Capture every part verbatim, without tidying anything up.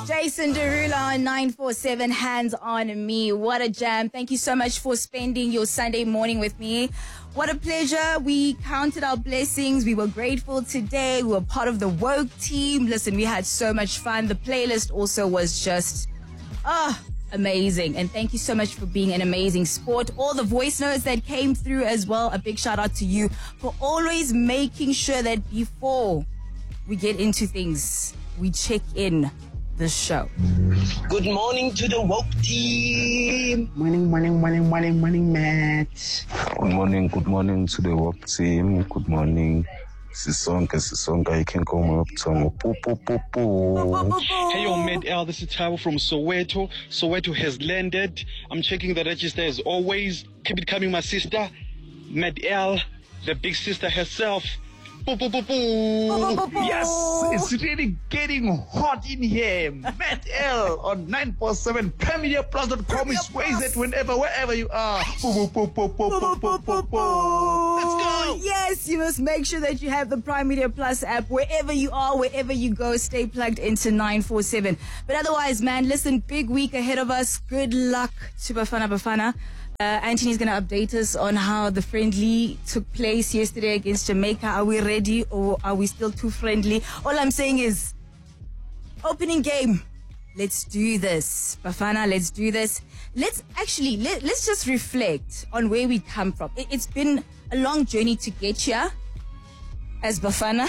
Jason Derulo on nine four seven, Hands on Me. What a jam. Thank you so much for spending your Sunday morning with me. What a pleasure. We counted our blessings. We were grateful today. We were part of the woke team. Listen, we had so much fun. The playlist also was just, ah, oh, amazing. And thank you so much for being an amazing sport. All the voice notes that came through as well. A big shout out to you for always making sure that before we get into things, we check in the show. Good morning to the woke team. Morning, morning, morning, morning, morning, Matt. Good morning, good morning to the woke team. Good morning. Sisonke, Sisonke, you can call me up to poo, poo, poo, poo. Hey, yo, Med L, this is Tabo from Soweto. Soweto has landed. I'm checking the register as always. Keep it coming, my sister. Med L, the big sister herself. Boo, boo, boo, boo. Yes, it's really getting hot in here. Matt L on nine four seven Premier Plus dot com is ways it whenever, wherever you are. Boo, boo, boo, boo, boo, boo, boo, boo, boo. Let's go. Yes, you must make sure that you have the Prime Media Plus app wherever you are, wherever you go. Stay plugged into nine four seven. But otherwise, man, listen, big week ahead of us. Good luck to Bafana Bafana. Uh, Anthony's going to update us on how the friendly took place yesterday against Jamaica. Are we ready or are we still too friendly? All I'm saying is, opening game. Let's do this. Bafana, let's do this. Let's actually, let, let's just reflect on where we come from. It, it's been a long journey to get here as Bafana.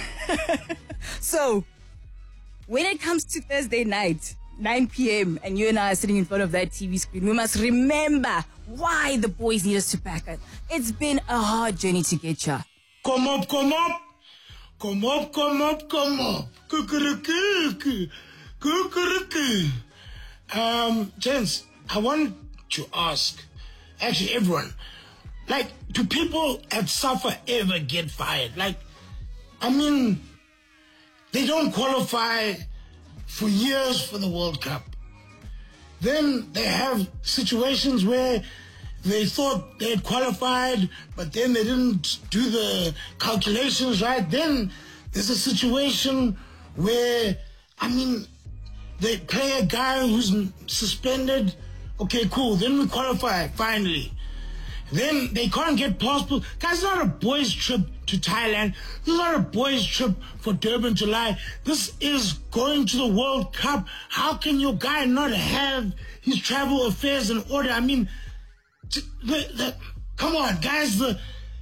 So, when it comes to Thursday night, nine p.m. and you and I are sitting in front of that T V screen, we must remember why the boys need us to back up. It's been a hard journey to get here. Come up, come up. Come up, come up, come up. Kukuruku. Kukuruku. Um, gents, I want to ask, actually everyone, like, do people at SAFA ever get fired? Like, I mean, they don't qualify for years for the World Cup. Then they have situations where they thought they had qualified, but then they didn't do the calculations right. Then there's a situation where, I mean, they play a guy who's suspended. Okay, cool. Then we qualify, finally. Then they can't get passports. Guys, it's not a boys' trip to Thailand. This is not a boys' trip for Durban, July. This is going to the World Cup. How can your guy not have his travel affairs in order? I mean, the, the, come on, guys. The,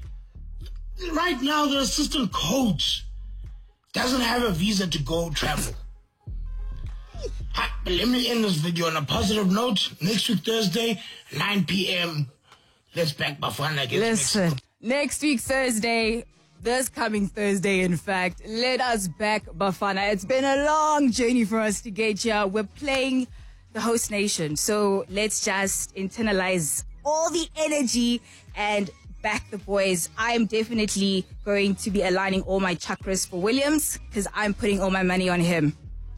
right now, the assistant coach doesn't have a visa to go travel. I, let me end this video on a positive note. Next week, Thursday, nine p.m., let's back Bafana against Listen, Mexico. Next week, Thursday, this coming Thursday, in fact, let us back Bafana. It's been a long journey for us to get here. We're playing the host nation. So let's just internalize all the energy and back the boys. I'm definitely going to be aligning all my chakras for Williams because I'm putting all my money on him.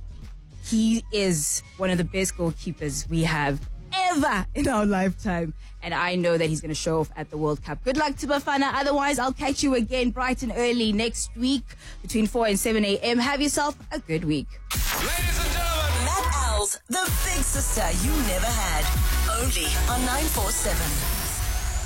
He is one of the best goalkeepers we have ever in our lifetime. And I know that he's going to show off at the World Cup. Good luck to Bafana. Otherwise, I'll catch you again bright and early next week between four and seven a.m. Have yourself a good week. Ladies and gentlemen, Matt L's The Big Sister You Never Had. Only on nine four seven.